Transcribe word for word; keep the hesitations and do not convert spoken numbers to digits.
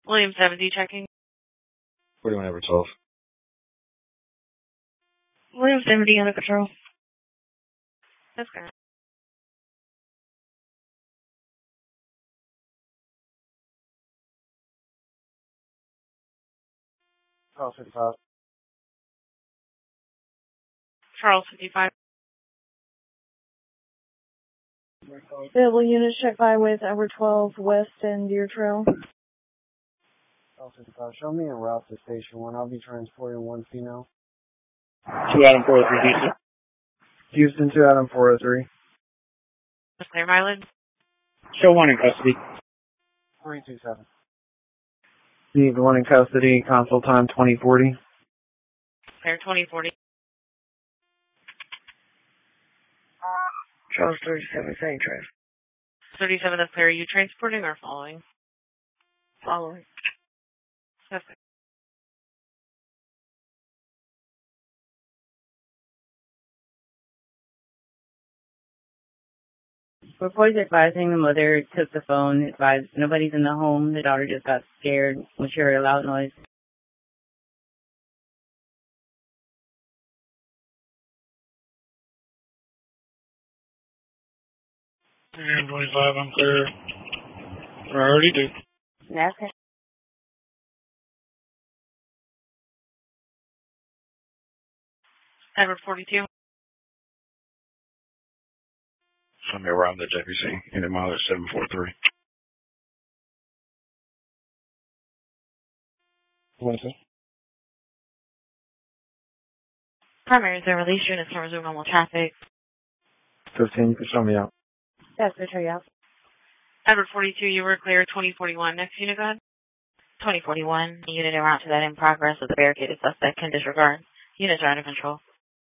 William seventy checking. forty-one over twelve. William seventy under control. That's correct. Charles fifty-five. Charles fifty-five. Available units check by with Edward twelve West and Deer Trail. Charles fifty-five. Show me en route to Station one. I'll be transporting one female. two Adam four oh three, Houston. Houston, two Adam four oh three. Clear mileage. Show one in custody. three two seven. Need the one in custody, console time twenty forty. Clear twenty forty. Charles thirty-seven, same train. thirty-seven is clear. Are you transporting or following? Following. That's it. Reports advising the mother took the phone, advised nobody's in the home. The daughter just got scared when she heard a loud noise. And twenty-five, I'm clear. Priority two. That's it. Edward forty-two. Somebody arrived at J P C. Unit mileage seven four three. What is it? Primary is in release. Units can resume normal traffic. fifteen, you can show me out. That's the tree out. Edward forty-two, you were clear. twenty forty-one. Next unit, go ahead. twenty forty-one, unit en route to that in progress with the barricaded suspect can disregard. Units are under control.